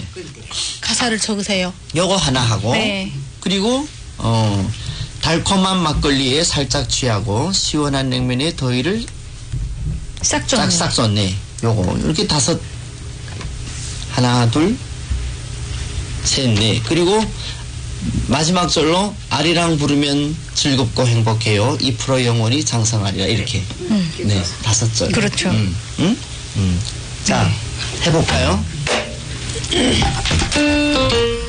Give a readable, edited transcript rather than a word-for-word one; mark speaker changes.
Speaker 1: 네.
Speaker 2: 가사를 적으세요.
Speaker 1: 요거 하나 하고
Speaker 2: 네.
Speaker 1: 그리고 달콤한 막걸리에 살짝 취하고 시원한 냉면에 더위를
Speaker 2: 싹 좀.
Speaker 1: 싹싹 썼네. 요거 이렇게 다섯 하나 둘 셋 넷 그리고 마지막 절로 아리랑 부르면 즐겁고 행복해요. 2% 영원히 장성하리라 이렇게. 네, 다섯 절.
Speaker 2: 그렇죠.
Speaker 1: 자, 해볼까요?